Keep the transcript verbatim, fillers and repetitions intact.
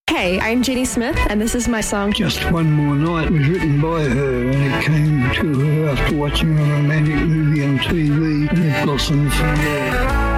Hey, I'm Jenny Smith, and this is my song Just One More Night was written by her, and it came to her after watching a romantic movie on T V, and it blossomed from there.